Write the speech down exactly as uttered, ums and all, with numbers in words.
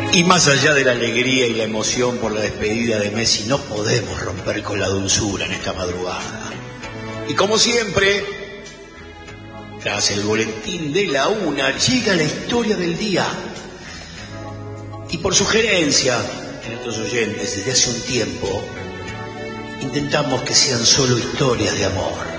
Y más allá de la alegría y la emoción por la despedida de Messi, no podemos romper con la dulzura en esta madrugada. Y como siempre, tras el boletín de la una, llega la historia del día. Y por sugerencia de nuestros oyentes desde hace un tiempo, intentamos que sean solo historias de amor.